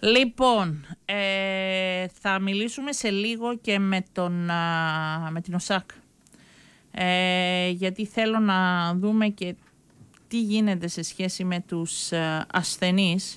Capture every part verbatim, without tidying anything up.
Λοιπόν, ε, θα μιλήσουμε σε λίγο και με, τον, α, με την ΟΣΑΚ. Ε, γιατί θέλω να δούμε και τι γίνεται σε σχέση με τους α, ασθενείς.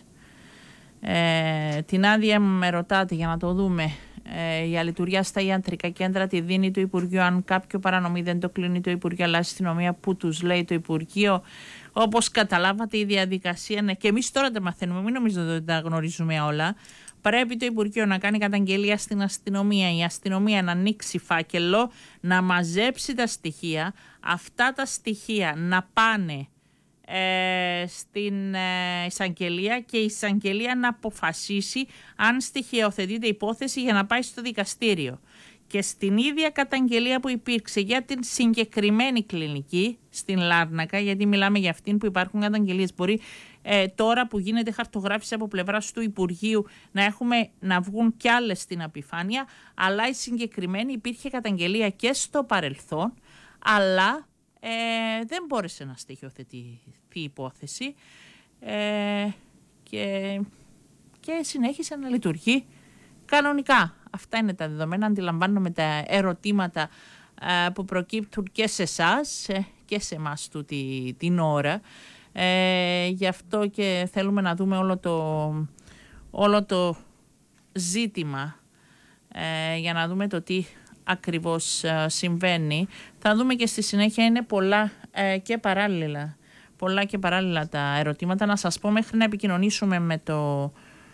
Ε, την άδεια μου με ρωτάτε για να το δούμε. Ε, για λειτουργία στα ιατρικά κέντρα τη δίνει το Υπουργείο. Αν κάποιο παρανομή δεν το κλείνει το Υπουργείο, αλλά αστυνομία που τους λέει το Υπουργείο. Όπως καταλάβατε, η διαδικασία είναι. Και εμείς τώρα τα μαθαίνουμε, μην νομίζετε ότι τα γνωρίζουμε όλα. Πρέπει το Υπουργείο να κάνει καταγγελία στην αστυνομία, η αστυνομία να ανοίξει φάκελο, να μαζέψει τα στοιχεία, αυτά τα στοιχεία να πάνε ε, στην ε, εισαγγελία και η εισαγγελία να αποφασίσει αν στοιχειοθετείται υπόθεση για να πάει στο δικαστήριο. Και στην ίδια καταγγελία που υπήρξε για την συγκεκριμένη κλινική στην Λάρνακα, γιατί μιλάμε για αυτήν που υπάρχουν καταγγελίες, μπορεί ε, τώρα που γίνεται χαρτογράφηση από πλευράς του Υπουργείου να έχουμε να βγουν κι άλλες στην επιφάνεια, αλλά η συγκεκριμένη υπήρχε καταγγελία και στο παρελθόν, αλλά ε, δεν μπόρεσε να στοιχειοθετηθεί η υπόθεση ε, και, και συνέχισε να λειτουργεί κανονικά. Αυτά είναι τα δεδομένα. Αντιλαμβάνομαι τα ερωτήματα ε, που προκύπτουν και σε εσάς ε, και σε εμάς τούτη την ώρα. Ε, γι' αυτό και θέλουμε να δούμε όλο το, όλο το ζήτημα ε, για να δούμε το τι ακριβώς ε, συμβαίνει. Θα δούμε και στη συνέχεια, είναι πολλά ε, και παράλληλα. Πολλά και παράλληλα τα ερωτήματα. Να σας πω, μέχρι να επικοινωνήσουμε με το...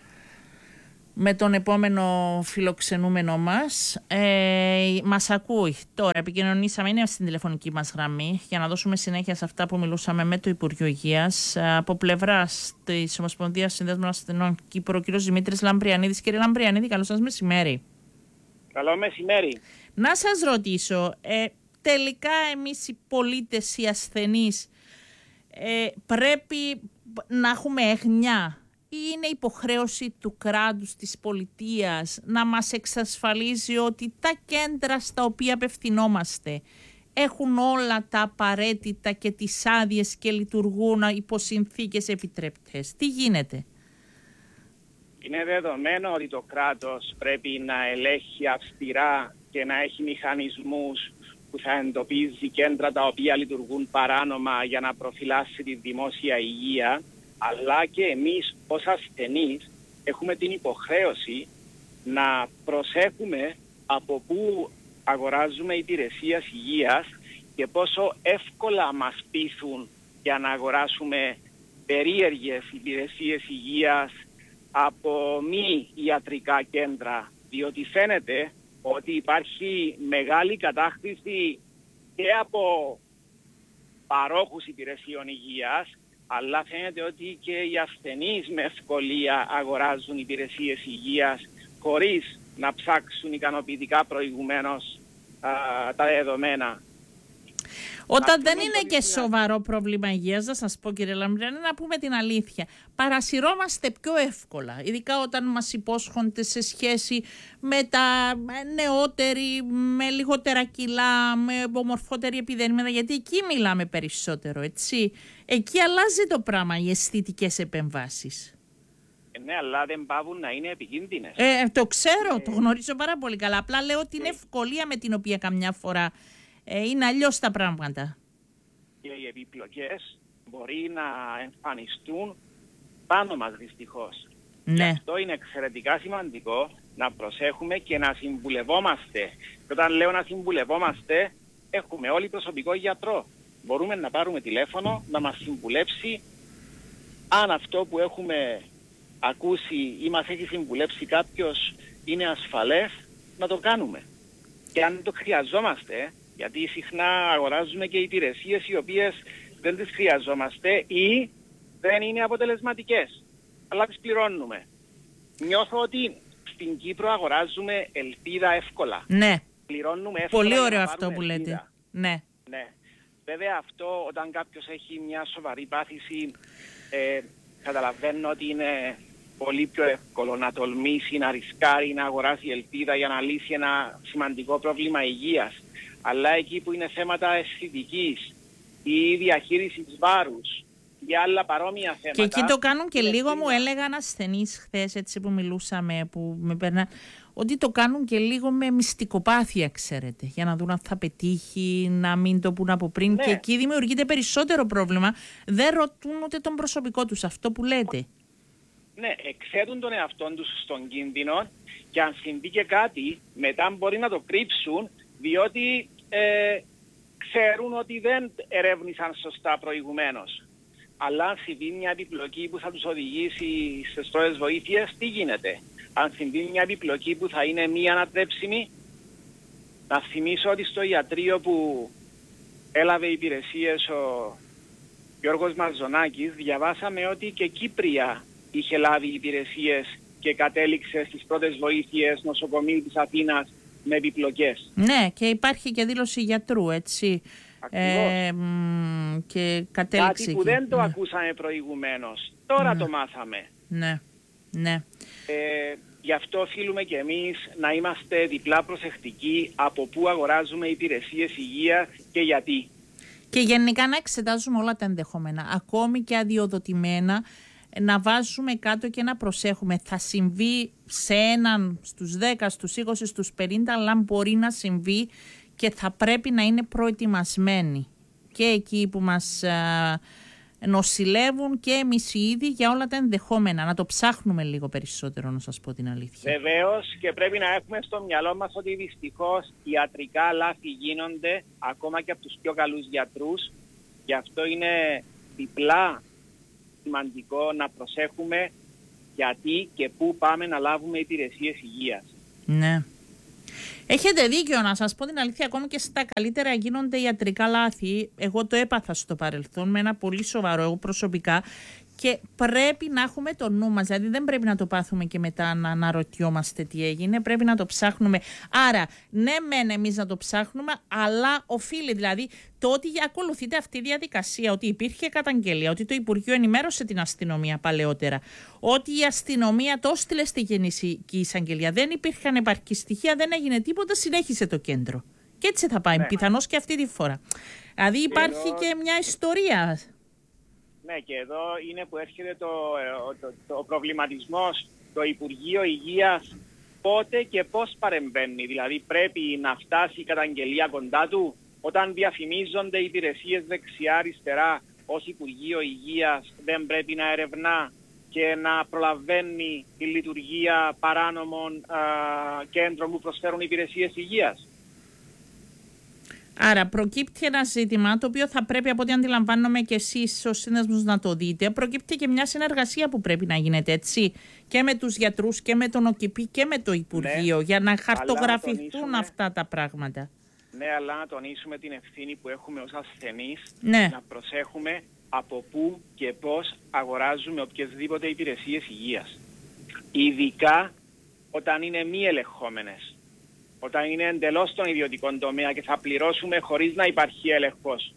με τον επόμενο φιλοξενούμενο μας. Ε, μας ακούει τώρα, επικοινωνήσαμε, είναι στην τηλεφωνική μας γραμμή για να δώσουμε συνέχεια σε αυτά που μιλούσαμε με το Υπουργείο Υγείας. Από πλευράς της Ομοσπονδίας Συνδέσμων Ασθενών Κύπρου, ο κ. Δημήτρης Λαμπριανίδης. Κύριε Λαμπριανίδη, καλό σας μεσημέρι. Καλό μεσημέρι. Να σας ρωτήσω, ε, τελικά εμείς οι πολίτες, οι ασθενείς, ε, πρέπει να έχουμε έγνοια ή είναι υποχρέωση του κράτους, της πολιτείας, να μας εξασφαλίζει ότι τα κέντρα στα οποία απευθυνόμαστε έχουν όλα τα απαραίτητα και τις άδειες και λειτουργούν υπό συνθήκες επιτρεπτές? Τι γίνεται? Είναι δεδομένο ότι το κράτος πρέπει να ελέγχει αυστηρά και να έχει μηχανισμούς που θα εντοπίζει κέντρα τα οποία λειτουργούν παράνομα για να προφυλάσσει τη δημόσια υγεία. Αλλά και εμείς ως ασθενείς έχουμε την υποχρέωση να προσέχουμε από πού αγοράζουμε υπηρεσίες υγείας και πόσο εύκολα μας πείθουν για να αγοράσουμε περίεργες υπηρεσίες υγείας από μη ιατρικά κέντρα. Διότι φαίνεται ότι υπάρχει μεγάλη κατάχρηση και από παρόχους υπηρεσιών υγείας, αλλά φαίνεται ότι και οι ασθενείς με ευκολία αγοράζουν υπηρεσίες υγείας χωρίς να ψάξουν ικανοποιητικά προηγουμένως α, τα δεδομένα. Όταν να δεν είναι και σοβαρό πρόβλημα υγείας, να σας πω κύριε Λαμπριανή, να πούμε την αλήθεια, παρασυρώμαστε πιο εύκολα, ειδικά όταν μας υπόσχονται σε σχέση με τα νεότεροι, με λιγότερα κιλά, με ομορφότερη επιδερμίδα, γιατί εκεί μιλάμε περισσότερο, έτσι. Εκεί αλλάζει το πράγμα, οι αισθητικές επεμβάσεις. Ε, ναι, αλλά δεν πάβουν να είναι επικίνδυνες. Ε, το ξέρω, ε... το γνωρίζω πάρα πολύ καλά, απλά λέω την ε... ευκολία με την οποία καμιά φορά Ε, είναι αλλιώς τα πράγματα. Και οι επιπλοκές μπορεί να εμφανιστούν πάνω μας δυστυχώς. Ναι. Γι' αυτό είναι εξαιρετικά σημαντικό να προσέχουμε και να συμβουλευόμαστε. Και όταν λέω να συμβουλευόμαστε, έχουμε όλοι προσωπικό γιατρό. Μπορούμε να πάρουμε τηλέφωνο, να μας συμβουλέψει αν αυτό που έχουμε ακούσει ή μας έχει συμβουλέψει κάποιος είναι ασφαλές, να το κάνουμε. Και αν το χρειαζόμαστε, γιατί συχνά αγοράζουμε και υπηρεσίες οι οποίες δεν τις χρειαζόμαστε ή δεν είναι αποτελεσματικές, αλλά τις πληρώνουμε. Νιώθω ότι στην Κύπρο αγοράζουμε ελπίδα εύκολα. Ναι. Πληρώνουμε εύκολα. Πολύ ωραίο αυτό που ελπίδα. λέτε. Ναι. Ναι. Βέβαια αυτό, όταν κάποιος έχει μια σοβαρή πάθηση, ε, καταλαβαίνω ότι είναι πολύ πιο εύκολο να τολμήσει, να ρισκάρει, να αγοράσει ελπίδα για να λύσει ένα σημαντικό πρόβλημα υγείας. Αλλά εκεί που είναι θέματα αισθητικής ή διαχείρισης βάρους για άλλα παρόμοια θέματα. Και εκεί το κάνουν και λίγο, πριν... μου έλεγαν ασθενείς χθες, έτσι που μιλούσαμε, που με περνά, ότι το κάνουν και λίγο με μυστικοπάθεια, ξέρετε, για να δουν αν θα πετύχει, να μην το πούν από πριν. Ναι. Και εκεί δημιουργείται περισσότερο πρόβλημα. Δεν ρωτούν ούτε τον προσωπικό τους, αυτό που λέτε. Ναι, εξέτουν τον εαυτό τους στον κίνδυνο και αν συμβεί και κάτι, μετά μπορεί να το κρύψουν, διότι ε, ξέρουν ότι δεν ερεύνησαν σωστά προηγουμένως. Αλλά αν συμβεί μια επιπλοκή που θα τους οδηγήσει στις πρώτες βοήθειες, τι γίνεται? Αν συμβεί μια επιπλοκή που θα είναι μη ανατρέψιμη, να θυμίσω ότι στο ιατρείο που έλαβε υπηρεσίες ο Γιώργος Μαζονάκης, διαβάσαμε ότι και Κύπρια είχε λάβει υπηρεσίες και κατέληξε στις πρώτες βοήθειες νοσοκομείου της Αθήνας με επιπλοκές. Ναι, και υπάρχει και δήλωση γιατρού, έτσι. Ε, και κατέληξε κάτι που εκεί. δεν το ναι. ακούσαμε προηγουμένως. Τώρα ναι. το μάθαμε. Ναι, ναι. Ε, γι' αυτό οφείλουμε και εμείς να είμαστε διπλά προσεκτικοί από πού αγοράζουμε υπηρεσίες υγείας και γιατί. Και γενικά να εξετάζουμε όλα τα ενδεχόμενα, ακόμη και αδειοδοτημένα, να βάζουμε κάτω και να προσέχουμε. Θα συμβεί σε έναν, στους δέκα, στους είκοσι, στους πενήντα, αλλά μπορεί να συμβεί και θα πρέπει να είναι προετοιμασμένοι. Και εκεί που μας α, νοσηλεύουν και εμείς οι ίδιοι για όλα τα ενδεχόμενα. Να το ψάχνουμε λίγο περισσότερο, να σας πω την αλήθεια. Βεβαίως, και πρέπει να έχουμε στο μυαλό μας ότι δυστυχώς ιατρικά λάθη γίνονται ακόμα και από τους πιο καλούς γιατρούς. Γι' αυτό είναι διπλά σημαντικό να προσέχουμε γιατί και πού πάμε να λάβουμε υπηρεσίες υγείας. Ναι. Έχετε δίκιο, να σας πω την αλήθεια, ακόμη και στα καλύτερα γίνονται ιατρικά λάθη. Εγώ το έπαθα στο παρελθόν με ένα πολύ σοβαρό, εγώ προσωπικά, και πρέπει να έχουμε το νου μας, δηλαδή δεν πρέπει να το πάθουμε και μετά να αναρωτιόμαστε τι έγινε, πρέπει να το ψάχνουμε. Άρα, ναι μεν εμείς να το ψάχνουμε, αλλά οφείλει δηλαδή το ότι ακολουθείται αυτή η διαδικασία, ότι υπήρχε καταγγελία, ότι το Υπουργείο ενημέρωσε την αστυνομία παλαιότερα, ότι η αστυνομία το έστειλε στη Γενική Εισαγγελία, δεν υπήρχαν επαρκή στοιχεία, δεν έγινε τίποτα, συνέχισε το κέντρο. Και έτσι θα πάει, ναι. Πιθανώς και αυτή τη φορά. Δηλαδή υπάρχει εδώ... και μια ιστορία. Ναι, και εδώ είναι που έρχεται το, το, το, το προβληματισμός. Το Υπουργείο Υγείας πότε και πώς παρεμβαίνει. Δηλαδή πρέπει να φτάσει η καταγγελία κοντά του όταν διαφημίζονται οι υπηρεσίες δεξιά-αριστερά. Ως Υπουργείο Υγείας δεν πρέπει να ερευνά και να προλαβαίνει τη λειτουργία παράνομων α, κέντρων που προσφέρουν υπηρεσίες υγείας. Άρα προκύπτει ένα ζήτημα το οποίο θα πρέπει, από ό,τι αντιλαμβάνομαι και εσείς ως σύνδεσμος να το δείτε, προκύπτει και μια συνεργασία που πρέπει να γίνεται, έτσι, και με τους γιατρούς και με τον ΟΚΙΠΗ και με το Υπουργείο, ναι, για να χαρτογραφηθούν να αυτά τα πράγματα. Ναι, αλλά να τονίσουμε την ευθύνη που έχουμε ως ασθενείς, ναι. να προσέχουμε από πού και πώς αγοράζουμε οποιασδήποτε υπηρεσίες υγείας. Ειδικά όταν είναι μη ελεγχόμενες. Όταν είναι εντελώς στον ιδιωτικό τομέα και θα πληρώσουμε χωρίς να υπάρχει έλεγχος.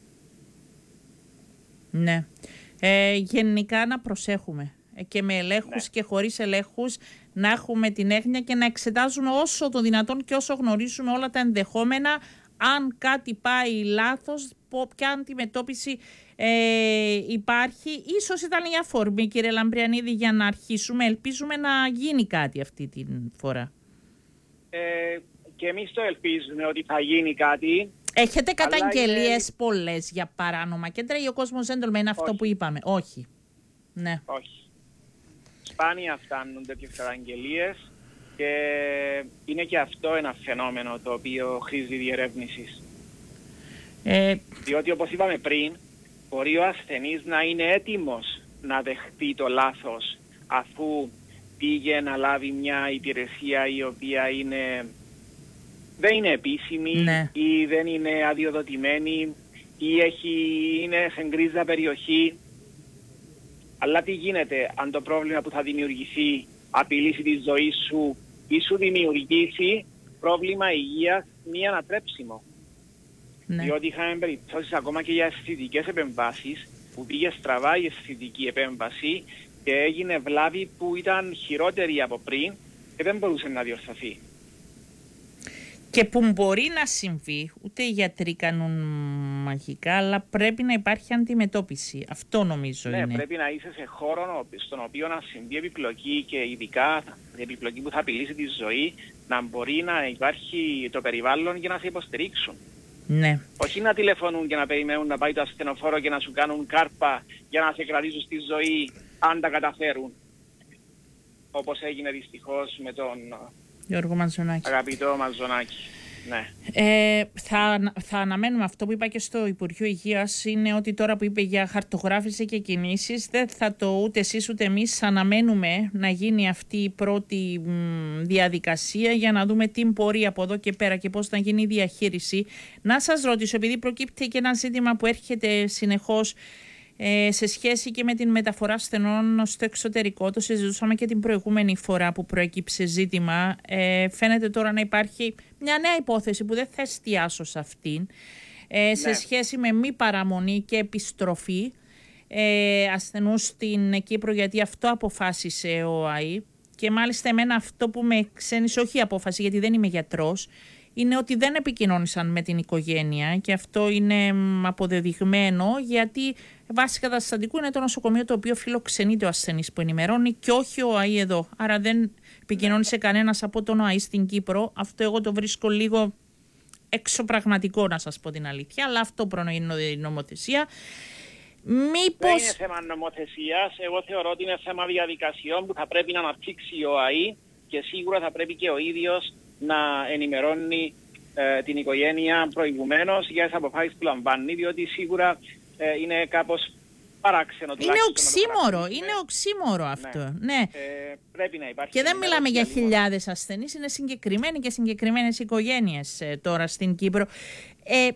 Ναι. Ε, γενικά να προσέχουμε και με ελέγχους, ναι, και χωρίς ελέγχους, να έχουμε την έγνοια και να εξετάζουμε όσο το δυνατόν και όσο γνωρίζουμε όλα τα ενδεχόμενα, αν κάτι πάει λάθος, ποια αντιμετώπιση ε, υπάρχει. Ίσως ήταν η αφορμή, κύριε Λαμπριανίδη, για να αρχίσουμε. Ελπίζουμε να γίνει κάτι αυτή τη φορά. Ε, και εμείς το ελπίζουμε ότι θα γίνει κάτι. Έχετε καταγγελίες είναι... πολλές για παράνομα κέντρα ή ο κόσμος δεν τολμάει, είναι αυτό Όχι. που είπαμε? Όχι. Ναι. Όχι. Σπάνια φτάνουν τέτοιες καταγγελίες και είναι και αυτό ένα φαινόμενο το οποίο χρήζει διερεύνησης. Ε... Διότι όπως είπαμε πριν, μπορεί ο ασθενής να είναι έτοιμος να δεχτεί το λάθος αφού πήγε να λάβει μια υπηρεσία η οποία είναι... δεν είναι επίσημη, ναι, ή δεν είναι αδειοδοτημένη ή έχει, είναι σε γκρίζα περιοχή. Αλλά τι γίνεται αν το πρόβλημα που θα δημιουργηθεί απειλήσει τη ζωή σου ή σου δημιουργήσει πρόβλημα υγείας μη ανατρέψιμο. Ναι. Διότι είχαμε περιπτώσεις ακόμα και για αισθητικές επεμβάσεις που πήγε στραβά η αισθητική επέμβαση και έγινε βλάβη που ήταν χειρότερη από πριν και δεν μπορούσε να διορθωθεί. Και που μπορεί να συμβεί, ούτε οι γιατροί κάνουν μαγικά, αλλά πρέπει να υπάρχει αντιμετώπιση. Αυτό νομίζω ναι, είναι. Ναι, πρέπει να είσαι σε χώρο στον οποίο να συμβεί επιπλοκή και ειδικά η επιπλοκή που θα απειλήσει τη ζωή, να μπορεί να υπάρχει το περιβάλλον για να σε υποστηρίξουν. Ναι. Όχι να τηλεφωνούν και να περιμένουν να πάει το ασθενοφόρο και να σου κάνουν κάρπα για να σε κρατήσουν στη ζωή αν τα καταφέρουν. Όπως έγινε δυστυχώς με τον Γιώργο Μαζονάκη. Αγαπητό Μαζονάκη. Ναι. Ε, θα, θα αναμένουμε αυτό που είπα και στο Υπουργείο Υγείας, είναι ότι τώρα που είπε για χαρτογράφηση και κινήσεις, δεν θα το ούτε εσείς ούτε εμείς αναμένουμε να γίνει αυτή η πρώτη μ, διαδικασία για να δούμε τι μπορεί από εδώ και πέρα και πώς θα γίνει η διαχείριση. Να σας ρωτήσω, επειδή προκύπτει και ένα ζήτημα που έρχεται συνεχώς Ε, σε σχέση και με την μεταφορά ασθενών στο εξωτερικό, το συζητούσαμε και την προηγούμενη φορά που προέκυψε ζήτημα. Ε, φαίνεται τώρα να υπάρχει μια νέα υπόθεση που δεν θα εστιάσω σε αυτήν, ε, ναι. σε σχέση με μη παραμονή και επιστροφή ε, ασθενούς στην Κύπρο, γιατί αυτό αποφάσισε ο ΟΑΗ. Και μάλιστα εμένα αυτό που με ξένησε, όχι η απόφαση γιατί δεν είμαι γιατρός, είναι ότι δεν επικοινώνησαν με την οικογένεια και αυτό είναι αποδεδειγμένο, γιατί βάσει καταστατικού είναι το νοσοκομείο το οποίο φιλοξενείται ο ασθενής που ενημερώνει και όχι ο ΟΑΗ εδώ. Άρα δεν επικοινώνησε κανένας από τον ΟΑΗ στην Κύπρο. Αυτό εγώ το βρίσκω λίγο εξωπραγματικό, να σας πω την αλήθεια, αλλά αυτό προνοεί η νομοθεσία. Μήπως... Δεν είναι θέμα νομοθεσίας. Εγώ θεωρώ ότι είναι θέμα διαδικασιών που θα πρέπει να αναπτύξει ο ΟΑΗ και σίγουρα θα πρέπει και ο ίδιος να ενημερώνει ε, την οικογένεια προηγουμένως για τις αποφάσεις που λαμβάνει, διότι σίγουρα ε, είναι κάπως παράξενο. Είναι οξύμορο, είναι οξύμορο αυτό. Ναι. ναι. Ε, πρέπει να υπάρχει. Και δεν μιλάμε για χιλιάδες ασθενείς, είναι συγκεκριμένοι και συγκεκριμένες οικογένειες ε, τώρα στην Κύπρο. Ε,